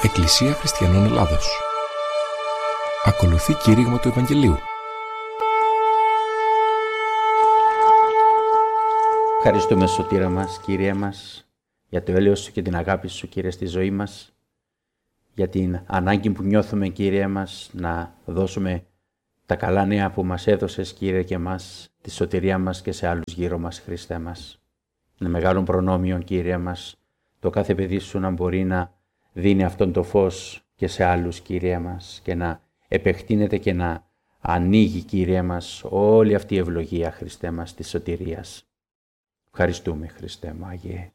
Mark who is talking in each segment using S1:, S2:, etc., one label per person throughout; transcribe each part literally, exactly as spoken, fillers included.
S1: Εκκλησία Χριστιανών Ελλάδος. Ακολουθεί κήρυγμα του Ευαγγελίου.
S2: Ευχαριστούμε, Σωτήρα μας, Κύριε μας, για το έλεος Σου και την αγάπη Σου, Κύριε, στη ζωή μας, για την ανάγκη που νιώθουμε, Κύριε μας, να δώσουμε τα καλά νέα που μας έδωσες, Κύριε, και μας, τη σωτηρία μας και σε άλλους γύρω μας, Χριστέ μας. Είναι μεγάλο προνόμιο, Κύριε μας, το κάθε παιδί Σου να μπορεί να δίνει αυτόν το φως και σε άλλους, Κύριε μας, και να επεκτείνεται και να ανοίγει, Κύριε μας, όλη αυτή η ευλογία, Χριστέ μας, της σωτηρίας. Ευχαριστούμε, Χριστέ μου, Άγιε.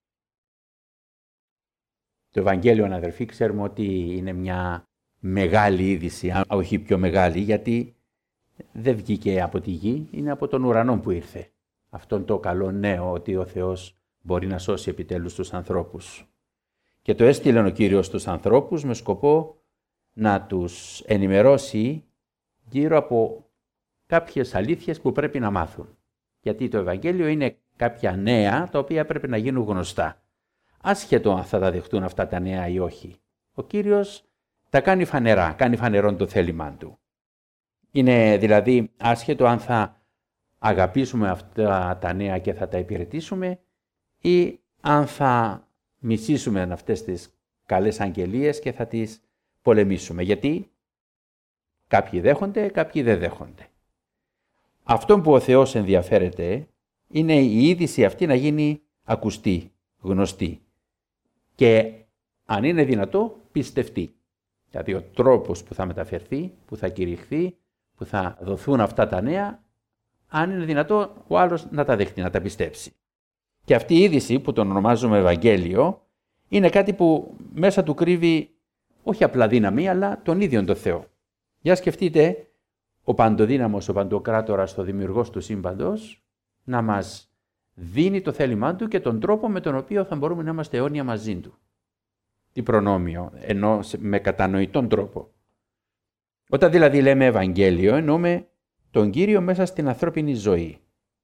S2: Το Ευαγγέλιο, αδερφοί, ξέρουμε ότι είναι μια μεγάλη είδηση, αν όχι πιο μεγάλη, γιατί δεν βγήκε από τη γη, είναι από τον ουρανό που ήρθε. Αυτόν το καλό νέο ότι ο Θεός μπορεί να σώσει επιτέλους τους ανθρώπους. Και το έστειλε ο Κύριος στους ανθρώπους με σκοπό να τους ενημερώσει γύρω από κάποιες αλήθειες που πρέπει να μάθουν. Γιατί το Ευαγγέλιο είναι κάποια νέα τα οποία πρέπει να γίνουν γνωστά. Άσχετο αν θα τα δεχτούν αυτά τα νέα ή όχι. Ο Κύριος τα κάνει φανερά, κάνει φανερόν το θέλημά Του. Είναι δηλαδή άσχετο αν θα αγαπήσουμε αυτά τα νέα και θα τα υπηρετήσουμε ή αν θα μισήσουμε αυτές τις καλές αγγελίες και θα τις πολεμήσουμε. Γιατί κάποιοι δέχονται, κάποιοι δεν δέχονται. Αυτό που ο Θεός ενδιαφέρεται είναι η είδηση αυτή να γίνει ακουστή, γνωστή και αν είναι δυνατό πιστευτή. Δηλαδή ο τρόπος που θα μεταφερθεί, που θα κηρυχθεί, που θα δοθούν αυτά τα νέα, αν είναι δυνατό ο άλλος να τα δεχτεί, να τα πιστέψει. Και αυτή η είδηση που τον ονομάζουμε Ευαγγέλιο είναι κάτι που μέσα του κρύβει όχι απλά δύναμη, αλλά τον ίδιο τον Θεό. Για σκεφτείτε ο παντοδύναμος, ο παντοκράτορας, ο δημιουργός του σύμπαντος να μας δίνει το θέλημά Του και τον τρόπο με τον οποίο θα μπορούμε να είμαστε αιώνια μαζί Του. Τι προνόμιο, ενώ με κατανοητόν τρόπο. Όταν δηλαδή λέμε Ευαγγέλιο, εννοούμε τον Κύριο μέσα στην ανθρώπινη ζωή.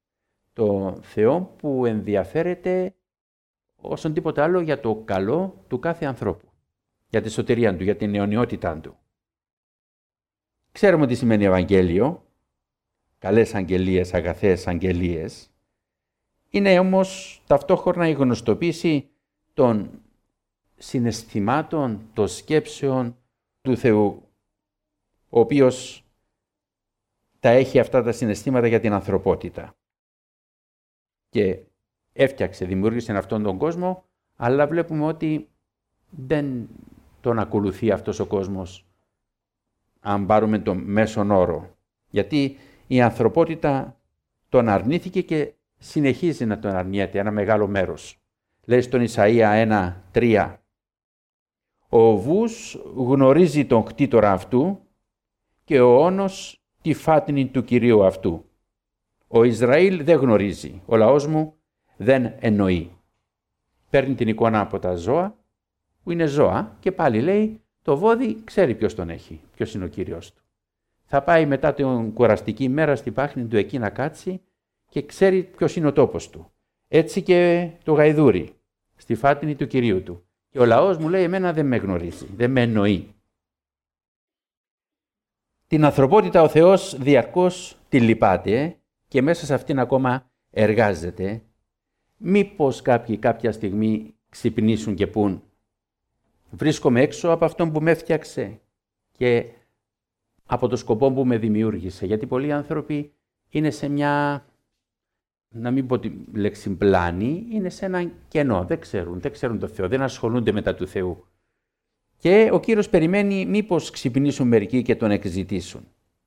S2: Το Θεό που ενδιαφέρεται όσον τίποτα άλλο για το καλό του κάθε ανθρώπου. Για τη σωτηρία Του, για την αιωνιότητά Του. Ξέρουμε τι σημαίνει Ευαγγέλιο, καλές αγγελίες, αγαθές αγγελίες. Είναι όμως ταυτόχρονα η γνωστοποίηση των συναισθημάτων, των σκέψεων του Θεού, ο οποίος τα έχει αυτά τα συναισθήματα για την ανθρωπότητα. Και έφτιαξε, δημιούργησε αυτόν τον κόσμο, αλλά βλέπουμε ότι δεν τον ακολουθεί αυτός ο κόσμος, αν πάρουμε τον μέσον όρο. Γιατί η ανθρωπότητα τον αρνήθηκε και συνεχίζει να τον αρνιέται ένα μεγάλο μέρος. Λέει στον Ισαΐα ένα τρία «Ο βούς γνωρίζει τον κτήτορα αυτού και ο όνος τη φάτνη του Κυρίου αυτού. Ο Ισραήλ δεν γνωρίζει, ο λαός μου δεν εννοεί». Παίρνει την εικόνα από τα ζώα, που είναι ζώα, και πάλι λέει το βόδι ξέρει ποιος τον έχει, ποιος είναι ο Κύριος του. Θα πάει μετά την κουραστική ημέρα στη πάχνη του εκεί να κάτσει και ξέρει ποιος είναι ο τόπος του. Έτσι και το γαϊδούρι, στη φάτνη του Κυρίου του. Και ο λαός μου λέει εμένα δεν με γνωρίζει, δεν με εννοεί. Την ανθρωπότητα ο Θεός διαρκώς τη λυπάται και μέσα σε αυτήν ακόμα εργάζεται. Μήπως κάποιοι κάποια στιγμή ξυπνήσουν και πούν βρίσκομαι έξω από αυτόν που με έφτιαξε και από το σκοπό που με δημιούργησε. Γιατί πολλοί άνθρωποι είναι σε μια, να μην πω τη λέξη πλάνη, είναι σε ένα κενό. Δεν ξέρουν, δεν ξέρουν το Θεό, δεν ασχολούνται μετά του Θεού. Και ο Κύριος περιμένει μήπως ξυπνήσουν μερικοί και τον εκζητήσουν.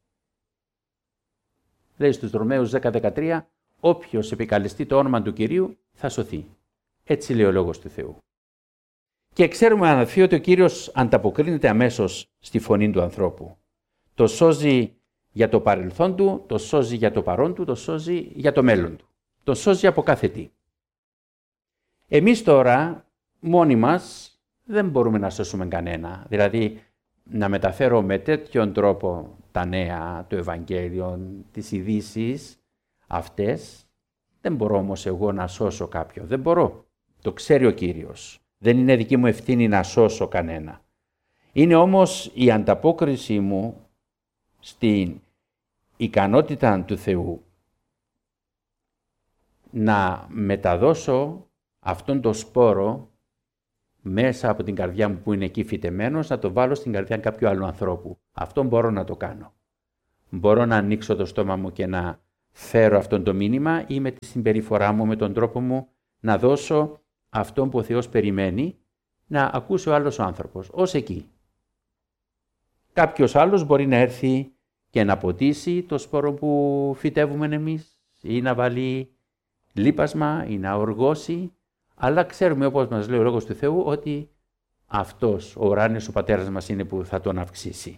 S2: Λέει στους Ρωμαίους δέκα δεκατρία, όποιος επικαλεστεί το όνομα του Κυρίου θα σωθεί. Έτσι λέει ο Λόγος του Θεού. Και ξέρουμε, αδελφοί, ότι ο Κύριος ανταποκρίνεται αμέσως στη φωνή του ανθρώπου. Το σώζει για το παρελθόν του, το σώζει για το παρόν του, το σώζει για το μέλλον του. Το σώζει από κάθε τι. Εμείς τώρα, μόνοι μας, δεν μπορούμε να σώσουμε κανένα. Δηλαδή, να μεταφέρω με τέτοιον τρόπο τα νέα, το Ευαγγέλιο, τις ειδήσεις αυτές, δεν μπορώ όμως εγώ να σώσω κάποιον. Δεν μπορώ. Το ξέρει ο Κύριος. Δεν είναι δική μου ευθύνη να σώσω κανένα. Είναι όμως η ανταπόκριση μου στην ικανότητα του Θεού να μεταδώσω αυτόν τον σπόρο μέσα από την καρδιά μου που είναι εκεί φυτεμένος, να το βάλω στην καρδιά κάποιου άλλου ανθρώπου. Αυτό μπορώ να το κάνω. Μπορώ να ανοίξω το στόμα μου και να φέρω αυτόν το μήνυμα ή με τη συμπεριφορά μου, με τον τρόπο μου, να δώσω αυτόν που ο Θεός περιμένει να ακούσει ο άλλος ο άνθρωπος, ως εκεί. Κάποιος άλλος μπορεί να έρθει και να ποτίσει το σπόρο που φυτεύουμε εμείς ή να βάλει λίπασμα ή να οργώσει, αλλά ξέρουμε, όπως μας λέει ο Λόγος του Θεού, ότι αυτός ο ουράνιος ο Πατέρας μας είναι που θα τον αυξήσει.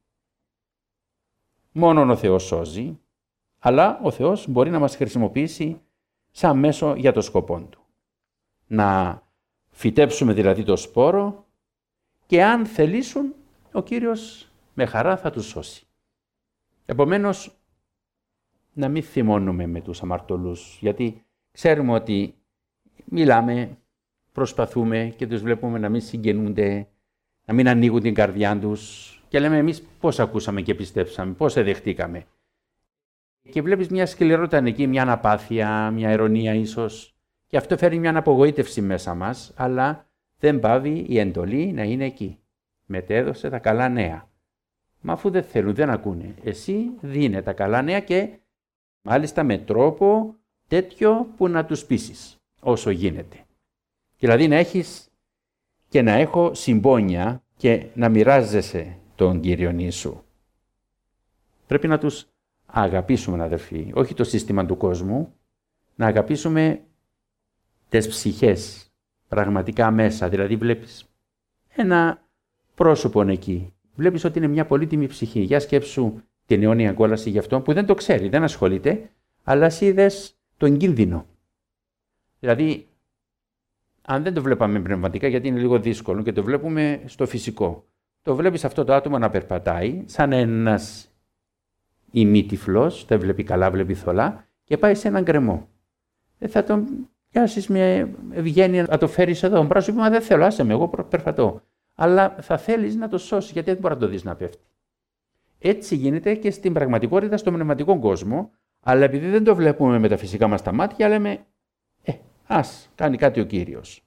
S2: Μόνον ο Θεός σώζει, αλλά ο Θεός μπορεί να μας χρησιμοποιήσει σαν μέσο για το σκοπό του. Να φυτέψουμε δηλαδή το σπόρο και αν θελήσουν, ο Κύριος με χαρά θα τους σώσει. Επομένως, να μην θυμώνουμε με τους αμαρτωλούς, γιατί ξέρουμε ότι μιλάμε, προσπαθούμε και τους βλέπουμε να μην συγγενούνται, να μην ανοίγουν την καρδιά τους και λέμε εμείς πώς ακούσαμε και πιστέψαμε, πώς εδεχτήκαμε. Και βλέπεις μια σκληρότητα εκεί, μια αναπάθεια, μια ειρωνία ίσως και αυτό φέρει μια απογοήτευση μέσα μας, αλλά δεν πάβει η εντολή να είναι εκεί. Μετέδωσε τα καλά νέα. Μα αφού δεν θέλουν, δεν ακούνε. Εσύ δίνε τα καλά νέα και μάλιστα με τρόπο τέτοιο που να τους πείσεις όσο γίνεται. Δηλαδή να έχεις και να έχω συμπόνια και να μοιράζεσαι τον Κύριον σου. Πρέπει να τους αγαπήσουμε, αδερφοί, όχι το σύστημα του κόσμου, να αγαπήσουμε τις ψυχές πραγματικά μέσα. Δηλαδή βλέπεις ένα πρόσωπο εκεί. Βλέπεις ότι είναι μια πολύτιμη ψυχή. Για σκέψου την αιώνια κόλαση για αυτό που δεν το ξέρει, δεν ασχολείται, αλλά εσύ είδες τον κίνδυνο. Δηλαδή, αν δεν το βλέπαμε πνευματικά, γιατί είναι λίγο δύσκολο και το βλέπουμε στο φυσικό. Το βλέπεις αυτό το άτομο να περπατάει σαν ένας ημίτυφλος, δεν βλέπει καλά, βλέπει θολά και πάει σε έναν γκρεμό. Δεν θα τον πιάσεις με ευγένεια να το φέρεις εδώ. Μπράβο σου πει, μα δεν θέλω, άσε με, εγώ περπατώ. Αλλά θα θέλεις να το σώσεις, γιατί δεν μπορεί να το δεις να πέφτει. Έτσι γίνεται και στην πραγματικότητα, στον πνευματικό κόσμο, αλλά επειδή δεν το βλέπουμε με τα φυσικά μας τα μάτια, λέμε, ε, ας, κάνει κάτι ο Κύριος.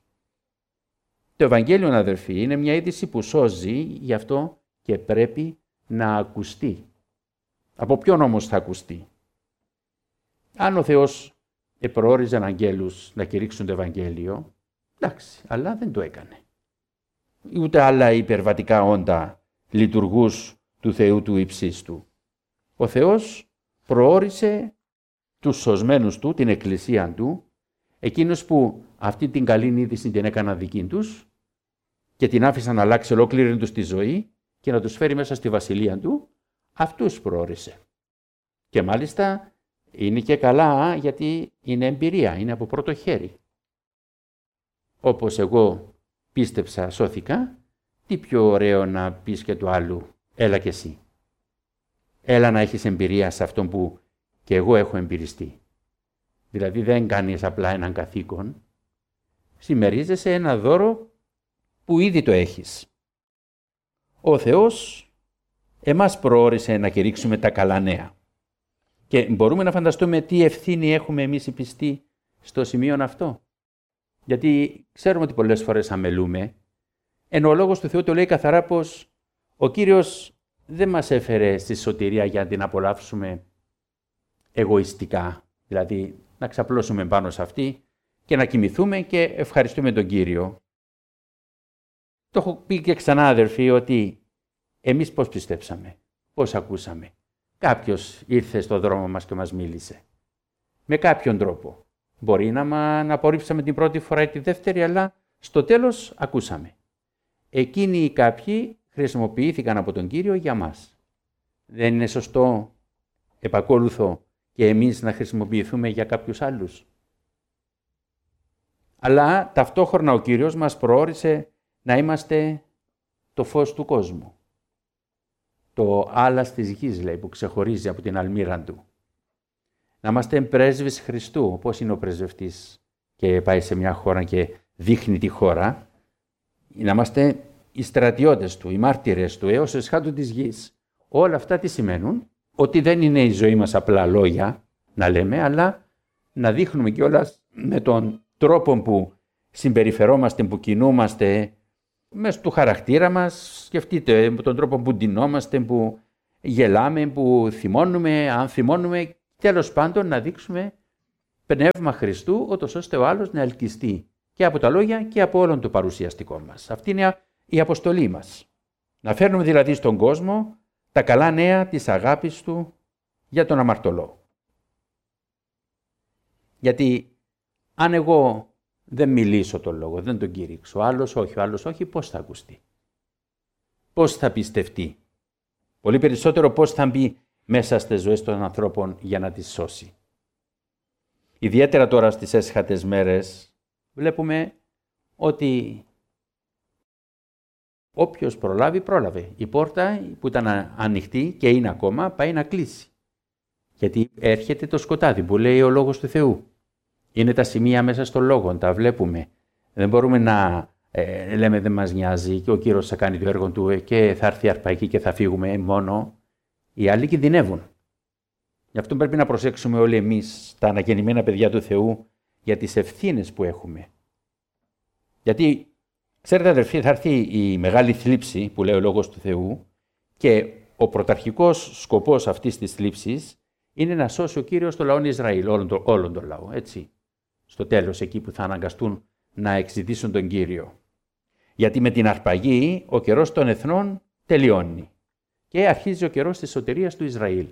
S2: Το Ευαγγέλιο, αδερφοί, είναι μια είδηση που σώζει, γι' αυτό και πρέπει να ακουστεί. Από ποιον όμως θα ακουστεί? Αν ο Θεός επροόριζε αγγέλους να κηρύξουν το Ευαγγέλιο, εντάξει, αλλά δεν το έκανε. Ούτε άλλα υπερβατικά όντα λειτουργούς του Θεού του υψίστου. Ο Θεός προόρισε τους σωσμένους του, την εκκλησία του, εκείνους που αυτή την καλή είδηση την έκαναν δική τους και την άφησαν να αλλάξει ολόκληρη τους τη ζωή και να τους φέρει μέσα στη βασιλεία του, αυτούς προόρισε. Και μάλιστα είναι και καλά γιατί είναι εμπειρία, είναι από πρώτο χέρι. Όπως εγώ πίστεψα, σώθηκα, τι πιο ωραίο να πεις και του άλλου, έλα και εσύ. Έλα να έχεις εμπειρία σε αυτόν που και εγώ έχω εμπειριστεί. Δηλαδή δεν κάνεις απλά έναν καθήκον, συμμερίζεσαι ένα δώρο που ήδη το έχεις. Ο Θεός εμάς προόρισε να κηρύξουμε τα καλά νέα. Και μπορούμε να φανταστούμε τι ευθύνη έχουμε εμείς οι πιστοί στο σημείο αυτό. Γιατί ξέρουμε ότι πολλές φορές αμελούμε, ενώ ο Λόγος του Θεού το λέει καθαρά πως ο Κύριος δεν μας έφερε στη σωτηρία για να την απολαύσουμε εγωιστικά, δηλαδή να ξαπλώσουμε πάνω σε αυτή και να κοιμηθούμε και ευχαριστούμε τον Κύριο. Το έχω πει και ξανά, αδερφοί, ότι εμείς πώς πιστέψαμε, πώς ακούσαμε. Κάποιος ήρθε στο δρόμο μας και μας μίλησε. Με κάποιον τρόπο. Μπορεί να, μα, να απορρίψαμε την πρώτη φορά ή τη δεύτερη, αλλά στο τέλος ακούσαμε. Εκείνοι οι κάποιοι χρησιμοποιήθηκαν από τον Κύριο για μας. Δεν είναι σωστό, επακόλουθο, και εμείς να χρησιμοποιηθούμε για κάποιους άλλους? Αλλά ταυτόχρονα ο Κύριος μας προόρισε να είμαστε το φως του κόσμου. Το άλας της γης, λέει, που ξεχωρίζει από την αλμύρα του. Να είμαστε πρέσβεις Χριστού, όπως είναι ο πρεσβευτής και πάει σε μια χώρα και δείχνει τη χώρα. Να είμαστε οι στρατιώτες του, οι μάρτυρες του έως εσχάτου της γης. Όλα αυτά τι σημαίνουν? Ότι δεν είναι η ζωή μας απλά λόγια να λέμε, αλλά να δείχνουμε κιόλας με τον τρόπο που συμπεριφερόμαστε, που κινούμαστε, μέσα του χαρακτήρα μας. Σκεφτείτε με τον τρόπο που ντυνόμαστε, που γελάμε, που θυμώνουμε, αν θυμώνουμε, τέλος πάντων να δείξουμε πνεύμα Χριστού, ούτως ώστε ο άλλος να ελκυστεί και από τα λόγια και από όλον το παρουσιαστικό μας. Αυτή είναι η αποστολή μας. Να φέρνουμε δηλαδή στον κόσμο τα καλά νέα της αγάπης του για τον αμαρτωλό. Γιατί αν εγώ δεν μιλήσω τον λόγο, δεν τον κήρυξω, ο άλλος όχι, ο άλλος όχι, πώς θα ακουστεί? Πώς θα πιστευτεί? Πολύ περισσότερο πώς θα μπει μέσα στις ζωές των ανθρώπων για να τις σώσει. Ιδιαίτερα τώρα στις έσχατες μέρες βλέπουμε ότι όποιος προλάβει, πρόλαβε. Η πόρτα που ήταν ανοιχτή και είναι ακόμα πάει να κλείσει. Γιατί έρχεται το σκοτάδι που λέει ο Λόγος του Θεού. Είναι τα σημεία μέσα στο Λόγο, τα βλέπουμε. Δεν μπορούμε να ε, λέμε δεν μας νοιάζει και ο Κύριος θα κάνει το έργο του και θα έρθει η αρπαγή και θα φύγουμε μόνο. Οι άλλοι κινδυνεύουν. Γι' αυτό πρέπει να προσέξουμε όλοι εμείς, τα αναγεννημένα παιδιά του Θεού, για τις ευθύνες που έχουμε. Γιατί, ξέρετε αδερφοί, θα έρθει η μεγάλη θλίψη που λέει ο Λόγος του Θεού και ο πρωταρχικός σκοπός αυτής της θλίψης είναι να σώσει ο Κύριος το λαό Ισραήλ, όλον τον, όλον τον λαό, έτσι. Στο τέλος, εκεί που θα αναγκαστούν να εξητήσουν τον Κύριο. Γιατί με την αρπαγή ο καιρός των εθνών τελειώνει και αρχίζει ο καιρός της σωτηρίας του Ισραήλ.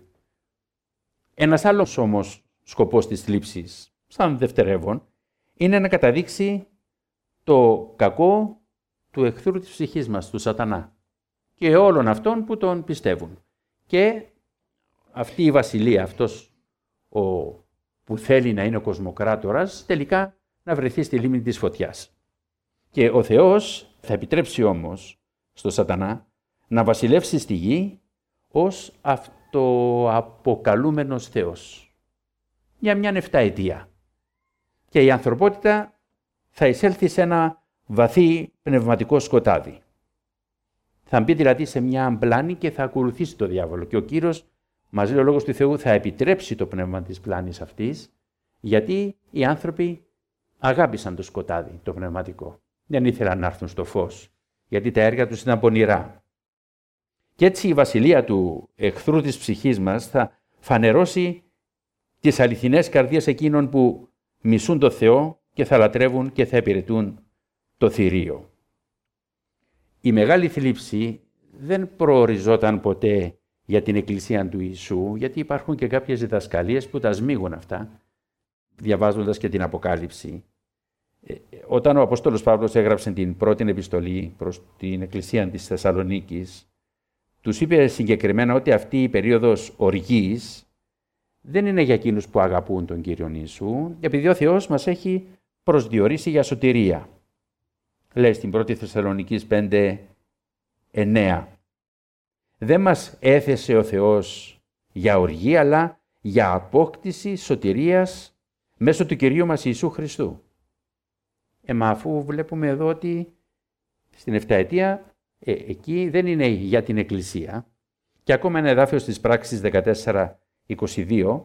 S2: Ένας άλλος όμως σκοπός της θλίψης, σαν δευτερεύον, είναι να καταδείξει το κακό του εχθρού της ψυχής μας, του σατανά και όλων αυτών που τον πιστεύουν. Και αυτή η βασιλεία, αυτός ο, που θέλει να είναι ο κοσμοκράτορας, τελικά να βρεθεί στη λίμνη της φωτιάς. Και ο Θεός θα επιτρέψει όμως στο σατανά να βασιλεύσει στη γη ως αυτοαποκαλούμενος Θεός για μια εφταετία. Και η ανθρωπότητα θα εισέλθει σε ένα βαθύ πνευματικό σκοτάδι. Θα μπει δηλαδή σε μια πλάνη και θα ακολουθήσει το διάβολο. Και ο Κύριος, μαζί ο Λόγος του Θεού, θα επιτρέψει το πνεύμα της πλάνης αυτής, γιατί οι άνθρωποι αγάπησαν το σκοτάδι, το πνευματικό. Δεν ήθελαν να έρθουν στο φως, γιατί τα έργα τους ήταν πονηρά. Και έτσι η βασιλεία του εχθρού της ψυχής μας θα φανερώσει τις αληθινές καρδίες εκείνων που μισούν το Θεό και θα λατρεύουν και θα υπηρετούν το θηρίο. Η μεγάλη θλίψη δεν προοριζόταν ποτέ για την Εκκλησία του Ιησού, γιατί υπάρχουν και κάποιες διδασκαλίες που τα σμίγουν αυτά, διαβάζοντας και την Αποκάλυψη. Ε, όταν ο Απόστολος Παύλος έγραψε την πρώτη επιστολή προς την Εκκλησία της Θεσσαλονίκης, τους είπε συγκεκριμένα ότι αυτή η περίοδος οργής δεν είναι για εκείνους που αγαπούν τον Κύριον Ιησού, επειδή ο Θεός μας έχει προσδιορίσει για σωτηρία. Λέει στην πρώτη Θεσσαλονικής πέντε εννέα. Δεν μας έθεσε ο Θεός για οργή, αλλά για απόκτηση σωτηρίας μέσω του Κυρίου μας Ιησού Χριστού. Ε, μα αφού βλέπουμε εδώ ότι στην εφταετία ε, εκεί δεν είναι για την Εκκλησία και ακόμα ένα εδάφιο στις πράξεις δεκατέσσερα είκοσι δύο,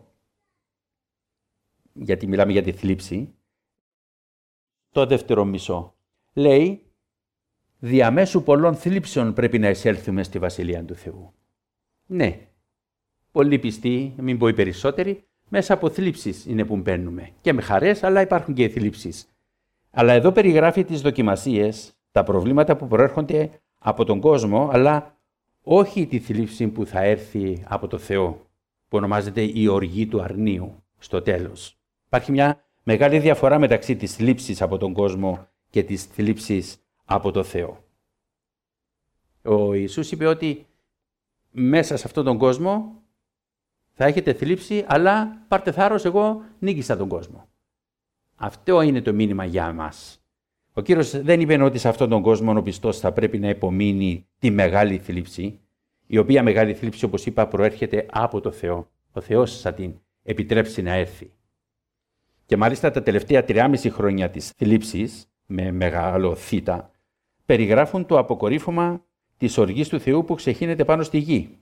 S2: γιατί μιλάμε για τη θλίψη, το δεύτερο μισό, λέει «Διαμέσου πολλών θλίψεων πρέπει να εισέλθουμε στη Βασιλεία του Θεού». Ναι, πολλοί πιστοί, μην πω οι περισσότεροι, μέσα από θλίψεις είναι που μπαίνουμε. Και με χαρές, αλλά υπάρχουν και οι θλίψεις. Αλλά εδώ περιγράφει τις δοκιμασίες, τα προβλήματα που προέρχονται από τον κόσμο, αλλά όχι τη θλίψη που θα έρθει από το Θεό, που ονομάζεται η οργή του αρνίου στο τέλος. Υπάρχει μια μεγάλη διαφορά μεταξύ της θλίψης από τον κόσμο και της θλίψης από το Θεό. Ο Ιησούς είπε ότι μέσα σε αυτόν τον κόσμο θα έχετε θλίψη, αλλά πάρτε θάρρος, εγώ νίκησα τον κόσμο. Αυτό είναι το μήνυμα για εμάς. Ο Κύριος δεν είπε ότι σε αυτόν τον κόσμο ο πιστός θα πρέπει να υπομείνει τη μεγάλη θλίψη, η οποία μεγάλη θλίψη, όπως είπα, προέρχεται από το Θεό. Ο Θεός θα την επιτρέψει να έρθει. Και μάλιστα τα τελευταία τριάμιση χρόνια της θλίψης, με μεγάλο θήτα, περιγράφουν το αποκορύφωμα της οργής του Θεού που ξεχύνεται πάνω στη γη.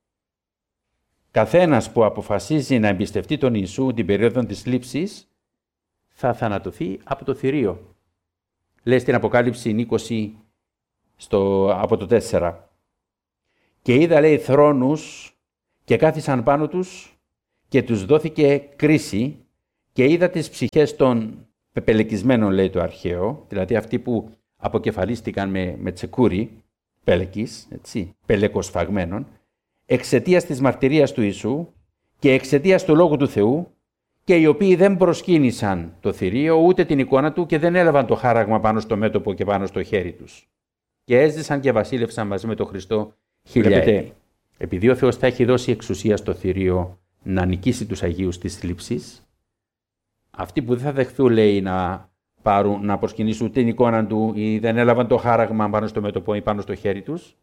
S2: Καθένας που αποφασίζει να εμπιστευτεί τον Ιησού την περίοδο της λήψης θα θανατωθεί από το θηρίο. Λέει στην Αποκάλυψη είκοσι στο, από το τέσσερα. Και είδα, λέει, θρόνους και κάθισαν πάνω τους και τους δόθηκε κρίση και είδα τις ψυχές των πεπελεκισμένων, λέει το αρχαίο, δηλαδή αυτοί που αποκεφαλίστηκαν με, με τσεκούρι, πέλεκης, έτσι, πελεκοσφαγμένων, εξαιτίας της μαρτυρίας του Ιησού και εξαιτίας του Λόγου του Θεού, και οι οποίοι δεν προσκύνησαν το θηρίο ούτε την εικόνα του και δεν έλαβαν το χάραγμα πάνω στο μέτωπο και πάνω στο χέρι τους. Και έζησαν και βασίλευσαν μαζί με τον Χριστό χίλια έτη. Επειδή ο Θεός θα έχει δώσει εξουσία στο θηρίο να νικήσει τους Αγίους της θλίψης, αυτοί που δεν θα δεχθούν, λέει, να πάρουν, να προσκυνήσουν την εικόνα του ή δεν έλαβαν το χάραγμα πάνω στο μέτωπο ή πάνω στο χέρι τους,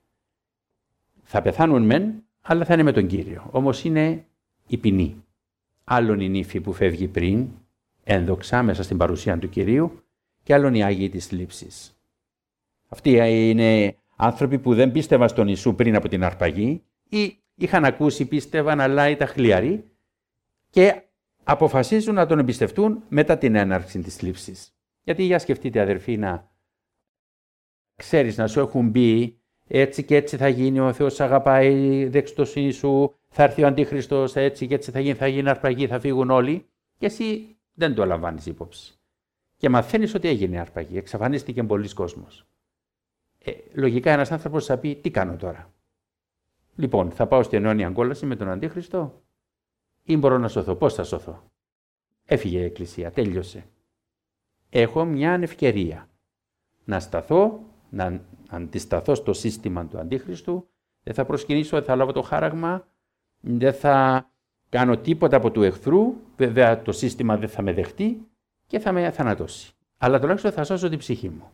S2: θα πεθάνουν μεν, αλλά θα είναι με τον Κύριο. Όμως είναι η ποινή. Άλλον η νύφη που φεύγει πριν, ένδοξα μέσα στην παρουσία του Κυρίου, και άλλον οι Άγιοι της θλίψης. Αυτοί είναι άνθρωποι που δεν πίστευαν στον Ιησού πριν από την αρπαγή ή είχαν ακούσει, πίστευαν, αλλά ήταν χλιαροί και αποφασίζουν να τον εμπιστευτούν μετά την έναρξη της θλίψης. Γιατί για σκεφτείτε, αδερφοί, να ξέρεις, να σου έχουν πει έτσι και έτσι θα γίνει, ο Θεός αγαπάει, δέξου το Ιησού, θα έρθει ο Αντίχριστος, έτσι και έτσι θα γίνει, θα γίνει αρπαγή, θα φύγουν όλοι, και εσύ δεν το λαμβάνεις υπόψη. Και μαθαίνεις ότι έγινε αρπαγή, εξαφανίστηκε πολλοί κόσμος. Ε, λογικά ένας άνθρωπος θα πει, τι κάνω τώρα? Λοιπόν, θα πάω στην αιώνια κόλαση με τον Αντίχριστο ή μπορώ να σωθώ? Πώς θα σωθώ? Έφυγε η Εκκλησία, τέλειωσε. Έχω μια ευκαιρία να σταθώ, να αντισταθώ στο σύστημα του Αντίχριστου, δεν θα προσκυνήσω, δεν θα λάβω το χάραγμα, δεν θα κάνω τίποτα από του εχθρού, βέβαια το σύστημα δεν θα με δεχτεί και θα με θανατώσει. Αλλά τουλάχιστον θα σώσω την ψυχή μου.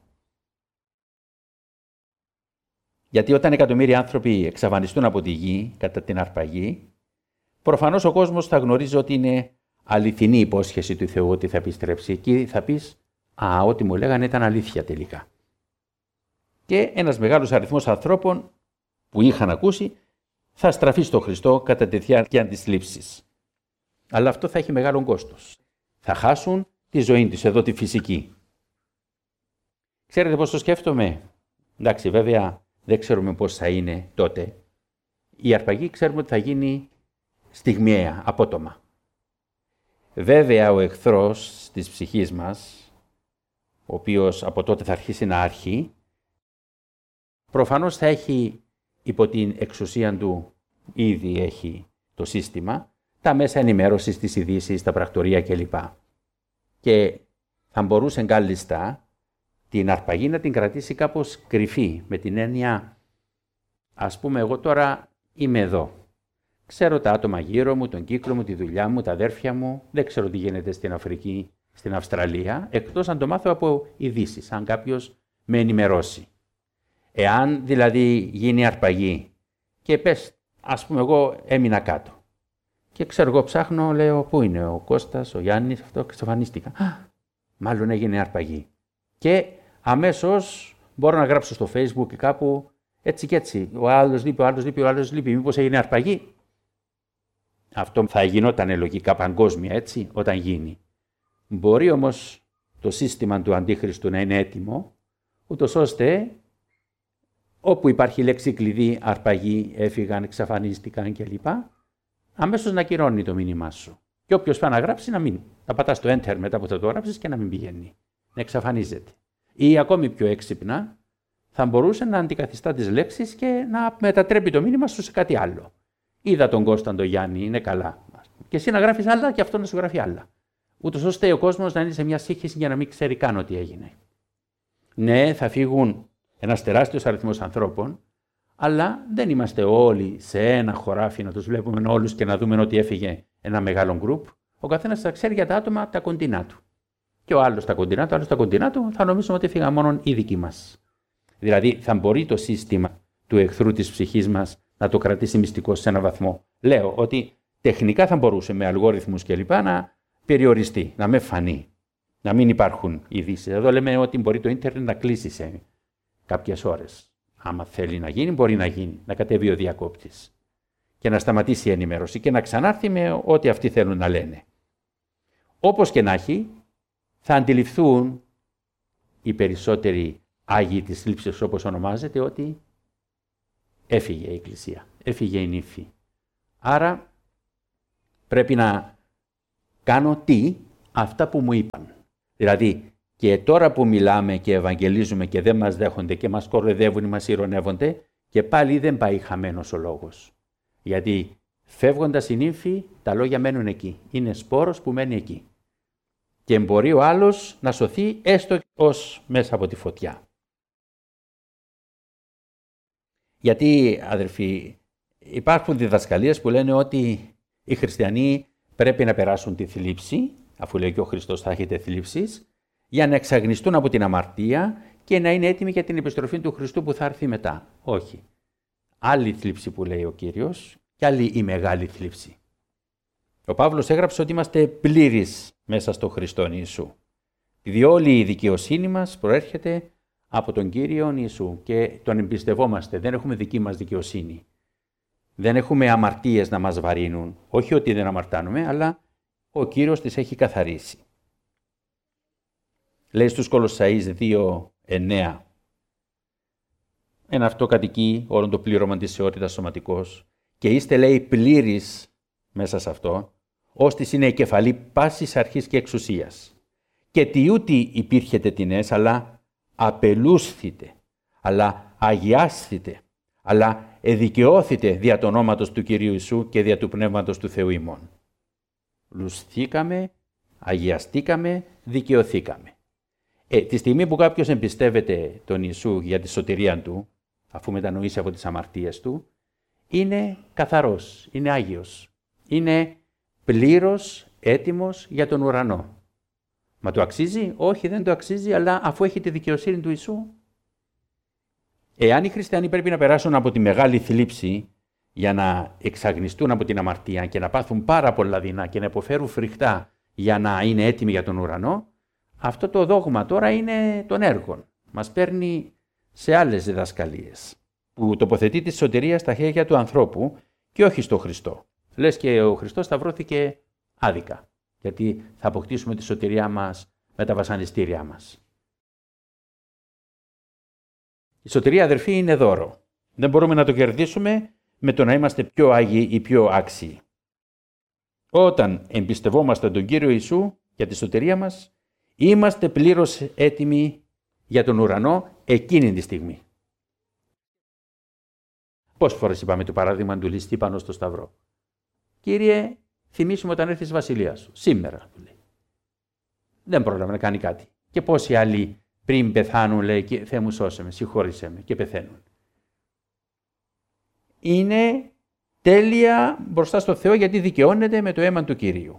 S2: Γιατί όταν εκατομμύρια άνθρωποι εξαφανιστούν από τη γη κατά την αρπαγή, προφανώς ο κόσμος θα γνωρίζει ότι είναι αληθινή υπόσχεση του Θεού ότι θα επιστρέψει. Εκεί θα πεις, α, ό,τι μου λέγανε ήταν αλήθεια τελικά. Και ένας μεγάλος αριθμός ανθρώπων που είχαν ακούσει θα στραφεί στο Χριστό κατά τη διάρκεια της θλίψης. Αλλά αυτό θα έχει μεγάλο κόστος. Θα χάσουν τη ζωή τους, εδώ τη φυσική. Ξέρετε πώς το σκέφτομαι? Εντάξει, βέβαια δεν ξέρουμε πώς θα είναι τότε. Η αρπαγή ξέρουμε ότι θα γίνει στιγμιαία, απότομα. Βέβαια ο εχθρός της ψυχής μας, ο οποίος από τότε θα αρχίσει να άρχει, προφανώς θα έχει υπό την εξουσία του, ήδη έχει το σύστημα, τα μέσα ενημέρωσης, τις ειδήσεις, τα πρακτορία κλπ. Και θα μπορούσε κάλλιστα την αρπαγή να την κρατήσει κάπως κρυφή, με την έννοια, ας πούμε, εγώ τώρα είμαι εδώ. Ξέρω τα άτομα γύρω μου, τον κύκλο μου, τη δουλειά μου, τα αδέρφια μου, δεν ξέρω τι γίνεται στην Αφρική, στην Αυστραλία, εκτός αν το μάθω από ειδήσεις, αν κάποιος με ενημερώσει. Εάν δηλαδή γίνει αρπαγή και πες, ας πούμε, εγώ έμεινα κάτω και ξέρω, εγώ ψάχνω, λέω, πού είναι ο Κώστας, ο Γιάννης, αυτό, εξαφανίστηκα. Α, μάλλον έγινε αρπαγή. Και αμέσως μπορώ να γράψω στο Facebook και κάπου έτσι και έτσι. Ο άλλος λείπει, ο άλλος λείπει, ο άλλος λείπει. Μήπως έγινε αρπαγή? Αυτό θα γινόταν λογικά παγκόσμια, έτσι, όταν γίνει. Μπορεί όμως το σύστημα του Αντίχριστου να είναι έτοιμο, ούτως ώστε όπου υπάρχει λέξη κλειδί, αρπαγή, έφυγαν, εξαφανίστηκαν κλπ. Αμέσως να κυρώνει το μήνυμά σου. Και όποιος πάει να γράψει, να μην. Να πατάς το enter μετά που θα το γράψεις και να μην πηγαίνει. Να εξαφανίζεται. Ή ακόμη πιο έξυπνα, θα μπορούσε να αντικαθιστά τις λέξεις και να μετατρέπει το μήνυμα σου σε κάτι άλλο. Είδα τον Κώσταν τον Γιάννη, είναι καλά. Και εσύ να γράφεις άλλα και αυτό να σου γράφει άλλα. Ούτως ώστε ο κόσμος να είναι σε μια σύγχυση για να μην ξέρει καν τι έγινε. Ναι, θα φύγουν ένας τεράστιος αριθμός ανθρώπων, αλλά δεν είμαστε όλοι σε ένα χωράφι να τους βλέπουμε όλους και να δούμε ότι έφυγε ένα μεγάλο γκρουπ. Ο καθένας θα ξέρει για τα άτομα τα κοντινά του. Και ο άλλος τα κοντινά του, ο άλλος τα κοντινά του, θα νομίζουμε ότι φύγαν μόνο οι δικοί μας. Δηλαδή, θα μπορεί το σύστημα του εχθρού της ψυχής μας να το κρατήσει μυστικό σε έναν βαθμό. Λέω ότι τεχνικά θα μπορούσε με αλγόριθμους κλπ. Να περιοριστεί, να με φανεί, να μην υπάρχουν ειδήσεις. Εδώ λέμε ότι μπορεί το ίντερνετ να κλείσει σε κάποιες ώρες. Άμα θέλει να γίνει, μπορεί να γίνει, να κατέβει ο διακόπτης και να σταματήσει η ενημέρωση και να ξανάρθει με ό,τι αυτοί θέλουν να λένε. Όπως και να έχει, θα αντιληφθούν οι περισσότεροι Άγιοι της Θλίψης, όπως ονομάζεται, ότι έφυγε η Εκκλησία, έφυγε η νύφη. Άρα πρέπει να κάνω τι, αυτά που μου είπαν. Δηλαδή, και τώρα που μιλάμε και ευαγγελίζουμε και δεν μας δέχονται και μας κοροϊδεύουν ή μας ειρωνεύονται, και πάλι δεν πάει χαμένος ο λόγος. Γιατί φεύγοντας η νύφη, τα λόγια μένουν εκεί. Είναι σπόρος που μένει εκεί. Και μπορεί ο άλλος να σωθεί έστω ως μέσα από τη φωτιά. Γιατί, αδερφοί, υπάρχουν διδασκαλίες που λένε ότι οι χριστιανοί πρέπει να περάσουν τη θλίψη, αφού λέει και ο Χριστός θα έχετε θλίψεις, για να εξαγνιστούν από την αμαρτία και να είναι έτοιμοι για την επιστροφή του Χριστού που θα έρθει μετά. Όχι. Άλλη θλίψη που λέει ο Κύριος και άλλη η μεγάλη θλίψη. Ο Παύλος έγραψε ότι είμαστε πλήρεις μέσα στο Χριστόν Ιησού. Επειδή όλη η δικαιοσύνη μας προέρχεται από τον Κύριο Ιησού και τον εμπιστευόμαστε. Δεν έχουμε δική μας δικαιοσύνη. Δεν έχουμε αμαρτίες να μας βαρύνουν. Όχι ότι δεν αμαρτάνουμε, αλλά ο Κύριος τις έχει καθαρίσει. Λέει στους Κολοσσαείς δύο εννέα. Εν αυτό κατοικεί όλο το πλήρωμα της θεότητας σωματικός και είστε, λέει, πλήρεις μέσα σε αυτό, ώστις είναι η κεφαλή πάσης αρχής και εξουσίας. Και τι ούτι υπήρχετε τινές, αλλά απελούσθητε, αλλά αγιάσθητε, αλλά εδικαιώθητε δια το ονόματος του Κυρίου Ιησού και δια του Πνεύματος του Θεού ημών. Λουσθήκαμε, αγιαστήκαμε, δικαιωθήκαμε. Ε, τη στιγμή που κάποιος εμπιστεύεται τον Ιησού για τη σωτηρία του, αφού μετανοήσει από τις αμαρτίες του, είναι καθαρός, είναι άγιος, είναι πλήρως έτοιμος για τον ουρανό. Μα το αξίζει? Όχι, δεν το αξίζει, αλλά αφού έχει τη δικαιοσύνη του Ιησού. Εάν οι χριστιανοί πρέπει να περάσουν από τη μεγάλη θλίψη για να εξαγνιστούν από την αμαρτία και να πάθουν πάρα πολλά δεινά και να υποφέρουν φρικτά για να είναι έτοιμοι για τον ουρανό, αυτό το δόγμα τώρα είναι των έργων. Μας παίρνει σε άλλες διδασκαλίες, που τοποθετεί τη σωτηρία στα χέρια του ανθρώπου και όχι στο Χριστό. Λες και ο Χριστός σταυρώθηκε άδικα, γιατί θα αποκτήσουμε τη σωτηρία μας με τα βασανιστήριά μας. Η σωτηρία, αδερφοί, είναι δώρο. Δεν μπορούμε να το κερδίσουμε με το να είμαστε πιο άγιοι ή πιο άξιοι. Όταν εμπιστευόμαστε τον Κύριο Ιησού για τη σωτηρία μας, είμαστε πλήρως έτοιμοι για τον ουρανό εκείνη τη στιγμή. Πόσες φορές είπαμε το παράδειγμα του ληστή πάνω στο σταυρό. Κύριε, θυμίσου όταν έρθεις βασιλεία σου. Σήμερα, του λέει. Δεν πρόλαβε να κάνει κάτι. Και πόσοι άλλοι πριν πεθάνουν, λέει, και Θεέ μου σώσε με, συγχώρησέ με, και πεθαίνουν. Είναι τέλεια μπροστά στο Θεό γιατί δικαιώνεται με το αίμα του Κυρίου.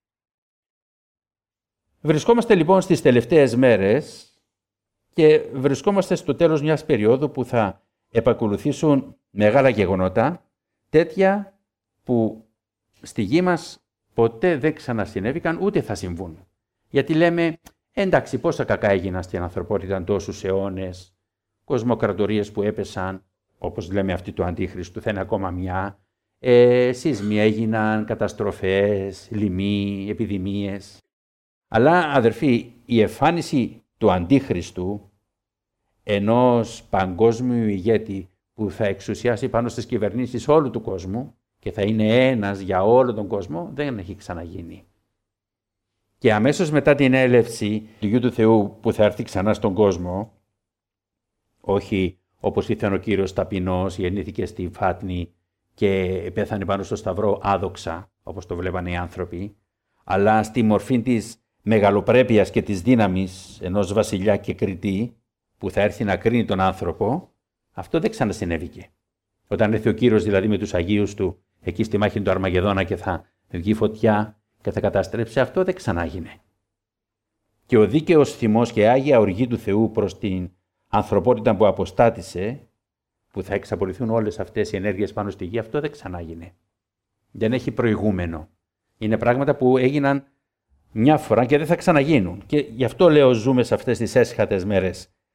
S2: Βρισκόμαστε λοιπόν στις τελευταίες μέρες και βρισκόμαστε στο τέλος μιας περίοδου που θα επακολουθήσουν μεγάλα γεγονότα, τέτοια που στη γη μας ποτέ δεν ξανασυνέβηκαν ούτε θα συμβούν. Γιατί λέμε, εντάξει, πόσα κακά έγιναν στην ανθρωπότητα τόσους αιώνες, κοσμοκρατορίες που έπεσαν, όπως λέμε αυτή του Αντίχριστου, θα είναι ακόμα μια, ε, σεισμοί έγιναν, καταστροφές, λοιμοί, επιδημίες. Αλλά, αδερφοί, η εμφάνιση του Αντίχριστου, ενός παγκόσμιου ηγέτη που θα εξουσιάσει πάνω στις κυβερνήσεις όλου του κόσμου και θα είναι ένας για όλο τον κόσμο, δεν έχει ξαναγίνει. Και αμέσως μετά την έλευση του Υιού του Θεού που θα έρθει ξανά στον κόσμο, όχι όπως ήθελε ο Κύριος ταπεινός, γεννήθηκε στη Φάτνη και πέθανε πάνω στο σταυρό άδοξα, όπως το βλέπανε οι άνθρωποι, αλλά στη μορφή της μεγαλοπρέπειας και της δύναμης ενός βασιλιά και κριτή που θα έρθει να κρίνει τον άνθρωπο, αυτό δεν ξανασυνέβηκε. Όταν έρθει ο Κύριος δηλαδή με τους Αγίους του εκεί στη μάχη του Αρμαγεδόνα και θα βγει φωτιά και θα καταστρέψει, αυτό δεν ξανάγινε. Και ο δίκαιος θυμός και άγια οργή του Θεού προς την ανθρωπότητα που αποστάτησε, που θα εξαπολυθούν όλες αυτές οι ενέργειες πάνω στη γη, αυτό δεν ξανάγινε. Δεν έχει προηγούμενο. Είναι πράγματα που έγιναν μια φορά και δεν θα ξαναγίνουν. Και γι' αυτό λέω ζούμε σε αυτές τις έσχατες μέρες.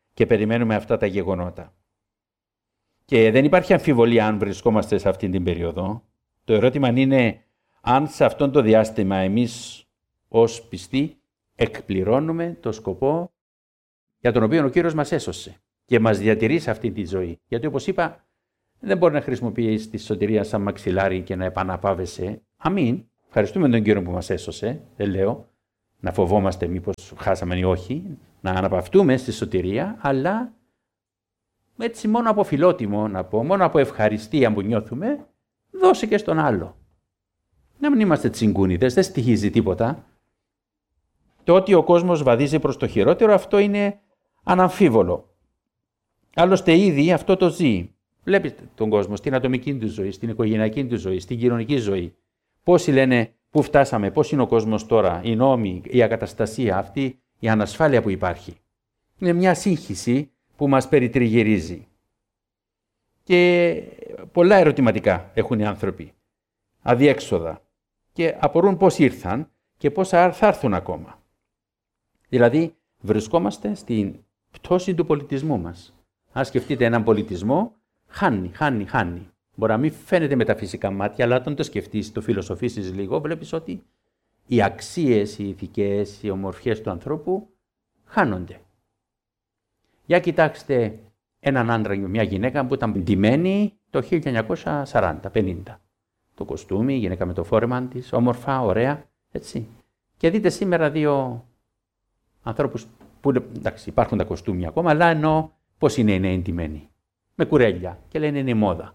S2: και περιμένουμε αυτά τα γεγονότα. Και δεν υπάρχει αμφιβολία αν βρισκόμαστε σε αυτή την περίοδο. Το ερώτημα είναι αν σε αυτό το διάστημα εμείς ως πιστοί εκπληρώνουμε το σκοπό για τον οποίο ο Κύριος μας έσωσε και μας διατηρεί σε αυτή τη ζωή. Γιατί όπως είπα, δεν μπορεί να χρησιμοποιείς τη σωτηρία σαν μαξιλάρι και να επαναπάβεσαι. Αμήν. Ευχαριστούμε τον Κύριο που μας έσωσε. Δεν λέω να φοβόμαστε μήπως χάσαμε ή όχι. Να αναπαυτούμε στη σωτηρία, αλλά έτσι μόνο από φιλότιμο να πω, μόνο από ευχαριστία που νιώθουμε, δώσε και στον άλλο. Να μην είμαστε τσιγκούνιδες, δεν στοιχίζει τίποτα. Το ότι ο κόσμος βαδίζει προς το χειρότερο, αυτό είναι αναμφίβολο. Άλλωστε ήδη αυτό το ζει. Βλέπετε τον κόσμο στην ατομική του ζωή, στην οικογενειακή του ζωή, στην κοινωνική ζωή. Πόσοι λένε πού φτάσαμε, πώς είναι ο κόσμος τώρα, οι νόμοι, η ακαταστασία αυτή, η ανασφάλεια που υπάρχει. Είναι μια σύγχυση που μας περιτριγυρίζει. Και πολλά ερωτηματικά έχουν οι άνθρωποι, αδιέξοδα, και απορούν πώς ήρθαν και πώς θα έρθουν ακόμα. Δηλαδή, βρισκόμαστε στην πτώση του πολιτισμού μας. Αν σκεφτείτε έναν πολιτισμό, χάνει, χάνει, χάνει. Μπορεί να μην φαίνεται με τα φυσικά μάτια, αλλά όταν το σκεφτείς, το φιλοσοφήσεις λίγο, βλέπεις ότι οι αξίες, οι ηθικές, οι ομορφιές του ανθρώπου χάνονται. Για κοιτάξτε έναν άντρα και μια γυναίκα που ήταν ντυμένοι το χίλια εννιακόσια σαράντα πενήντα. Το κοστούμι, η γυναίκα με το φόρεμα της, όμορφα, ωραία, έτσι. Και δείτε σήμερα δύο ανθρώπους που, εντάξει, υπάρχουν τα κοστούμια ακόμα, αλλά εννοώ πώς είναι οι νέοι ντυμένοι. Με κουρέλια και λένε είναι η μόδα.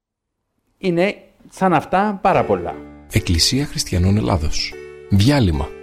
S2: Είναι σαν αυτά πάρα πολλά.
S1: Εκκλησία Χριστιανών Ελλάδος. Διάλειμμα.